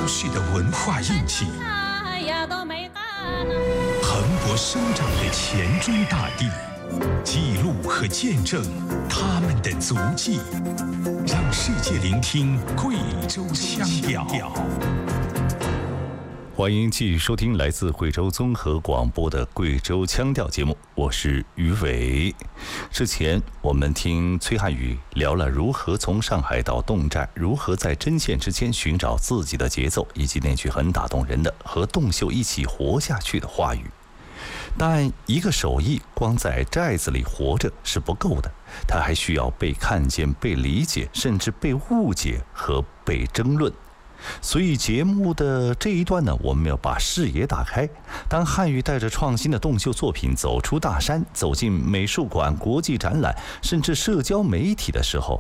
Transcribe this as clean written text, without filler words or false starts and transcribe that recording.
世的文化印记，蓬勃生长的黔中大地，记录和见证他们的足迹，让世界聆听贵州腔调。 欢迎继续收听来自贵州综合广播的贵州腔调节目，我是于伟。之前我们听崔汉宇聊了如何从上海到侗寨，如何在针线之间寻找自己的节奏，以及那句很打动人的和侗秀一起活下去的话语。但一个手艺光在寨子里活着是不够的，它还需要被看见、被理解，甚至被误解和被争论。所以节目的这一段呢，我们要把视野打开。当汉语带着创新的侗秀作品走出大山，走进美术馆、国际展览，甚至社交媒体的时候，